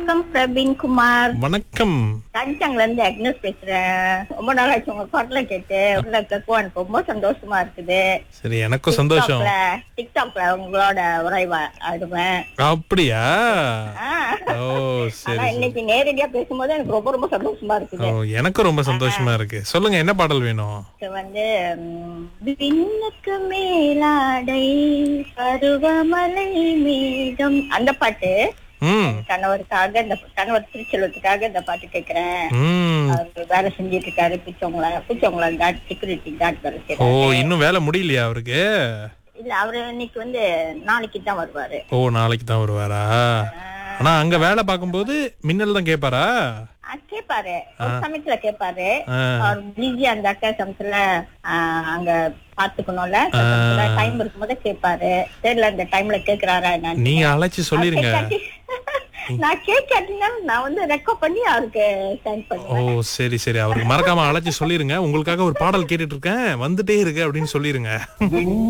வணக்கம் பிரவீன் குமார். வணக்கம். தஞ்சங்ல இருந்து அக்னஸ் பேசுறேன். ரொம்ப நாள் ஆச்சு உங்க பாட்டுல கேட்டு. எனக்கு ரொம்ப சந்தோஷமா இருக்குது. சரி, எனக்கும் சந்தோஷம். டிக்டாக்ல உங்களோட உரையாடுவேன். அப்படியா? ஓ சரி. ஆனா இன்னைக்கு நேரடியா பேசும்போது எனக்கு ரொம்ப ரொம்ப சந்தோஷமா இருக்குது. ஓ, எனக்கும் ரொம்ப சந்தோஷமா இருக்கு. சொல்லுங்க, என்ன பாடல் வேணும்? இது வந்து விண்ணுக்கு மேலாடை பருவமலை மேகம் அந்த பாட்டு. கணவருக்காக, இந்த கணவர் திருச்செல்வத்துக்காக இந்த பாட்டு கேக்குறேன். அவரு வேலை செஞ்சிட்டு இருக்காரு. பிச்சவங்கள கார்டு, செக்யூரிட்டி கார்டு வேலை ஓ, செய்யறாரு. இன்னும் வேலை முடியலையா அவருக்கு? இல்ல, அவரு இன்னைக்கு வந்து நாளைக்கு தான் வருவாரு. ஓ, நாளைக்கு தான் வருவாரா? ஆனா அங்க வேலை பார்க்கும்போது மின்னல் தான் கேட்பாரா? கேப்பாரு, ஒரு சமயத்துல கேப்பாரு. அவர் பிஸியா அந்த அக்கா சமயத்துல அங்க பாத்துக்கணும்ல, டைம் இருக்கும்போது கேப்பாரு. தெரியல இந்த டைம்ல கேக்குறாரா என்னன்னு. நீங்க அழைச்சு சொல்லிருங்க. நான் கேட்காட்டினா நான் வந்து ரெக்கார்ட் பண்ணி அவருக்கு சென்ட் ஓ பண்ணுவேன். சரி சரி, அவருக்கு மறக்காம அழைச்சு சொல்லிருங்க. உங்களுக்காக ஒரு பாடல் கேட்டுட்டு இருக்கேன், வந்துட்டே இருக்கு அப்படின்னு சொல்லிருங்க.